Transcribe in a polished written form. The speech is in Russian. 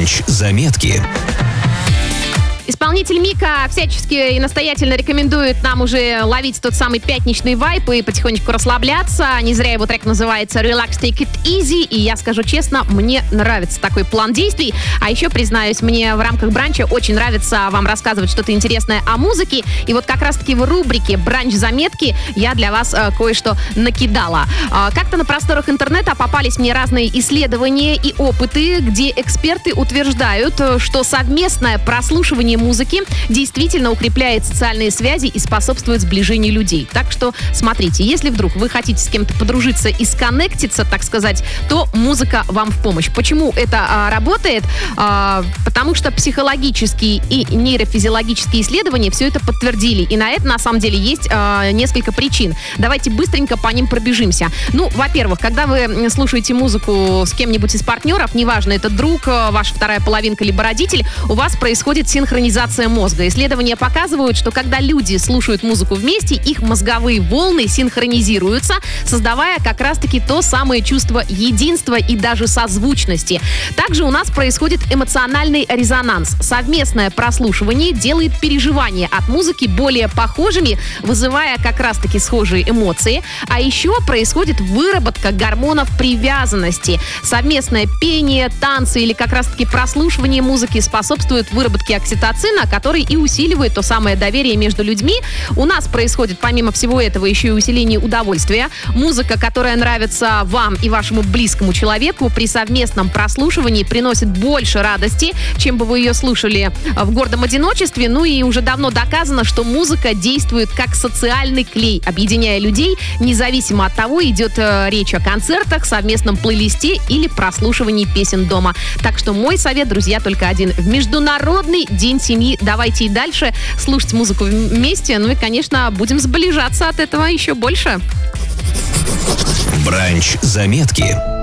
Бранч-заметки. Исполнитель Мика всячески и настоятельно рекомендует нам уже ловить тот самый пятничный вайп и потихонечку расслабляться. Не зря его трек называется «Relax, Take It Easy». И я скажу честно, мне нравится такой план действий. А еще, признаюсь, мне в рамках бранча очень нравится вам рассказывать что-то интересное о музыке. И вот как раз-таки в рубрике «Бранч-заметки» я для вас кое-что накидала. Как-то на просторах интернета попались мне разные исследования и опыты, где эксперты утверждают, что совместное прослушивание музыки действительно укрепляет социальные связи и способствует сближению людей. Так что смотрите, если вдруг вы хотите с кем-то подружиться и сконнектиться, так сказать, то музыка вам в помощь. Почему это работает? Потому что психологические и нейрофизиологические исследования все это подтвердили. И на это, на самом деле, есть несколько причин. Давайте быстренько по ним пробежимся. Ну, во-первых, когда вы слушаете музыку с кем-нибудь из партнеров, неважно, это друг, ваша вторая половинка, либо родитель, у вас происходит синхронизация мозга. Исследования показывают, что когда люди слушают музыку вместе, их мозговые волны синхронизируются, создавая как раз-таки то самое чувство единства и даже созвучности. Также у нас происходит эмоциональный резонанс. Совместное прослушивание делает переживания от музыки более похожими, вызывая как раз-таки схожие эмоции. А еще происходит выработка гормонов привязанности. Совместное пение, танцы или как раз-таки прослушивание музыки способствует выработке окситоцина, который и усиливает то самое доверие между людьми. У нас происходит, помимо всего этого, еще и усиление удовольствия. Музыка, которая нравится вам и вашему близкому человеку, при совместном прослушивании приносит больше радости, чем бы вы ее слушали в гордом одиночестве. Ну и уже давно доказано, что музыка действует как социальный клей, объединяя людей, независимо от того, идет речь о концертах, совместном плейлисте или прослушивании песен дома. Так что мой совет, друзья, только один. В Международный день семьи давайте и дальше слушать музыку вместе. Ну и, конечно, будем сближаться от этого еще больше. Бранч-заметки.